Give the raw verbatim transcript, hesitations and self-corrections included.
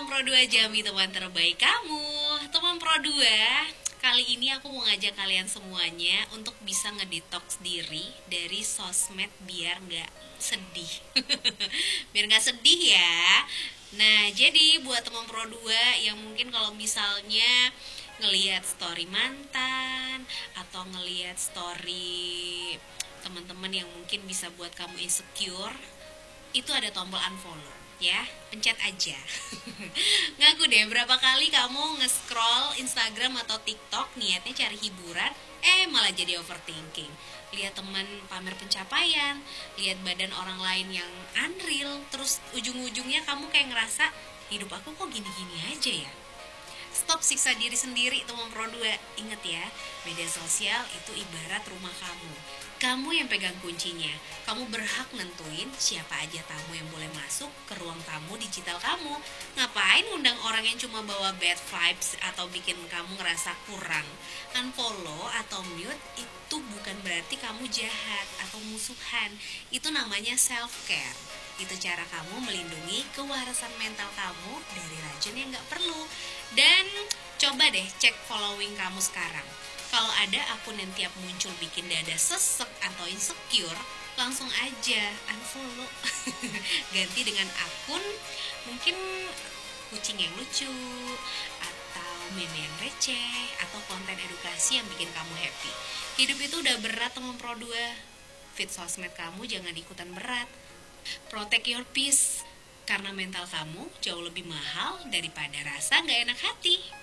teman Pro dua Jambi, teman terbaik kamu. Teman Pro dua, kali ini aku mau ngajak kalian semuanya untuk bisa ngedetox diri dari sosmed biar nggak sedih. Biar nggak sedih ya. Nah, jadi buat teman Pro dua yang mungkin kalau misalnya ngelihat story mantan atau ngelihat story teman-teman yang mungkin bisa buat kamu insecure, itu ada tombol unfollow ya, pencet aja. Ngaku deh, berapa kali kamu nge-scroll Instagram atau TikTok niatnya cari hiburan, eh malah jadi overthinking. Lihat teman pamer pencapaian, lihat badan orang lain yang unreal, terus ujung-ujungnya kamu kayak ngerasa hidup aku kok gini-gini aja ya. Stop siksa diri sendiri, teman Pro dua. Ingat ya, media sosial itu ibarat rumah kamu. Kamu yang pegang kuncinya. Kamu berhak nentuin siapa aja tamu yang boleh masuk ke ruang tamu digital kamu. Ngapain undang orang yang cuma bawa bad vibes atau bikin kamu ngerasa kurang? Unfollow atau mute itu bukan berarti kamu jahat atau musuhan. Itu namanya self-care. Itu cara kamu melindungi kewarasan mental kamu dari racun yang gak perlu. Dan coba deh cek following kamu sekarang. Kalau ada akun yang tiap muncul bikin dada sesek atau insecure, langsung aja unfollow. Ganti dengan akun mungkin kucing yang lucu, atau meme yang receh, atau konten edukasi yang bikin kamu happy. Hidup itu udah berat, teman Pro dua. Feed sosmed kamu jangan ikutan berat. Protect your peace, karena mental kamu jauh lebih mahal daripada rasa gak enak hati.